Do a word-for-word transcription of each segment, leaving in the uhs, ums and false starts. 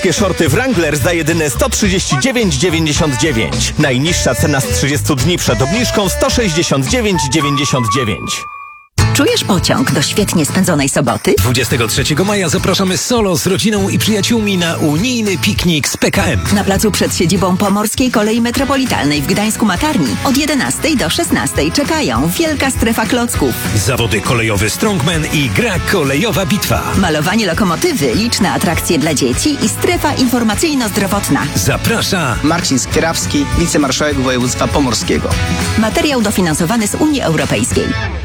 Shorty Wrangler za jedyne sto trzydzieści dziewięć dziewięćdziesiąt dziewięć. Najniższa cena z trzydziestu dni przed obniżką sto sześćdziesiąt dziewięć dziewięćdziesiąt dziewięć. Czujesz pociąg do świetnie spędzonej soboty? dwudziestego trzeciego maja zapraszamy solo z rodziną i przyjaciółmi na unijny piknik z P K M. Na placu przed siedzibą Pomorskiej Kolei Metropolitalnej w Gdańsku-Makarni od jedenastej do szesnastej czekają wielka strefa klocków. Zawody kolejowy Strongman i gra kolejowa bitwa. Malowanie lokomotywy, liczne atrakcje dla dzieci i strefa informacyjno-zdrowotna. Zaprasza Marcin Skierawski, wicemarszałek województwa pomorskiego. Materiał dofinansowany z Unii Europejskiej.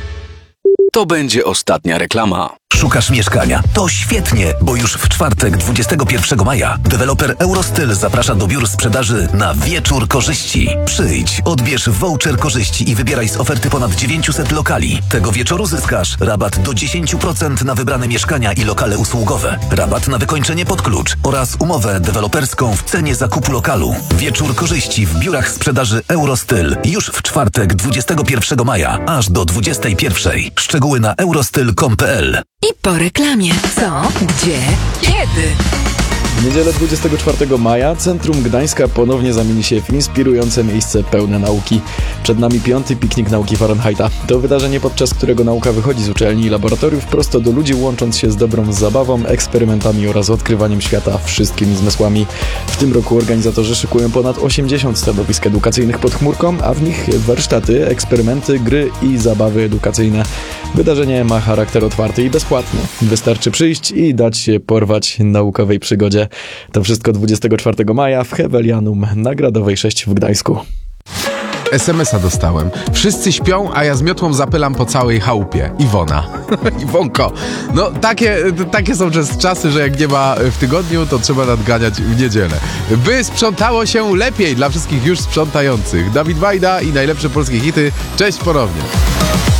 To będzie ostatnia reklama. Szukasz mieszkania? To świetnie, bo już w czwartek, dwudziestego pierwszego maja, deweloper Eurostyl zaprasza do biur sprzedaży na Wieczór Korzyści. Przyjdź, odbierz voucher korzyści i wybieraj z oferty ponad dziewięćset lokali. Tego wieczoru zyskasz rabat do dziesięć procent na wybrane mieszkania i lokale usługowe, rabat na wykończenie pod klucz oraz umowę deweloperską w cenie zakupu lokalu. Wieczór Korzyści w biurach sprzedaży Eurostyl już w czwartek, dwudziestego pierwszego maja, aż do dwudziestej pierwszej. Szczegóły na eurostyl kropka com kropka p l. I po reklamie. Co? Gdzie? Kiedy? W niedzielę dwudziestego czwartego maja Centrum Gdańska ponownie zamieni się w inspirujące miejsce pełne nauki. Przed nami piąty piknik nauki Fahrenheita. To wydarzenie, podczas którego nauka wychodzi z uczelni i laboratoriów prosto do ludzi, łącząc się z dobrą zabawą, eksperymentami oraz odkrywaniem świata wszystkimi zmysłami. W tym roku organizatorzy szykują ponad osiemdziesiąt stanowisk edukacyjnych pod chmurką, a w nich warsztaty, eksperymenty, gry i zabawy edukacyjne. Wydarzenie ma charakter otwarty i bezpłatny. Wystarczy przyjść i dać się porwać naukowej przygodzie. To wszystko dwudziestego czwartego maja w Hewelianum na Gradowej sześć w Gdańsku. es em es a dostałem. Wszyscy śpią, a ja z miotłą zapylam po całej chałupie. Iwona. Iwonko. No takie, takie są czasy, że jak nie ma w tygodniu, to trzeba nadganiać w niedzielę. By sprzątało się lepiej dla wszystkich już sprzątających. Dawid Wajda i najlepsze polskie hity. Cześć ponownie.